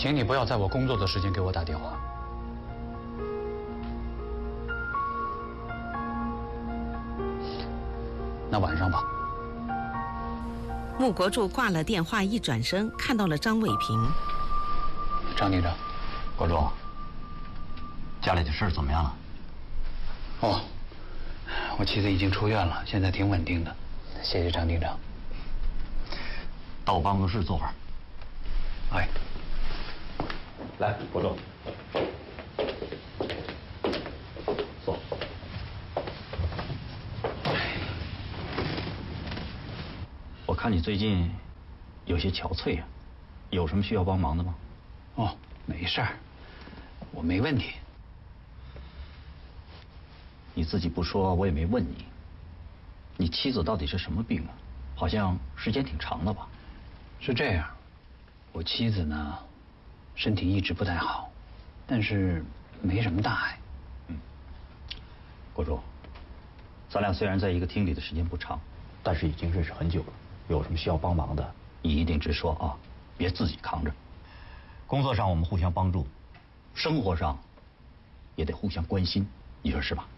请你不要在我工作的时间给我打电话。那晚上吧。 穆国柱挂了电话，一转身看到了张伟平。 张警长， 国柱，家里的事怎么样了？ 哦，我妻子已经出院了，现在挺稳定的，谢谢张警长。 到我办公室坐会儿。 哎， 来，国柱，坐。我看你最近有些憔悴啊，有什么需要帮忙的吗？ 哦，没事儿，我没问题。 你自己不说，我也没问你。你妻子到底是什么病啊？好像时间挺长了吧？ 是这样，我妻子呢，身体一直不太好，但是没什么大碍。 国柱，咱俩虽然在一个厅里的时间不长，但是已经认识很久了。有什么需要帮忙的，你一定直说啊，别自己扛着。工作上我们互相帮助，生活上也得互相关心，你说是吧？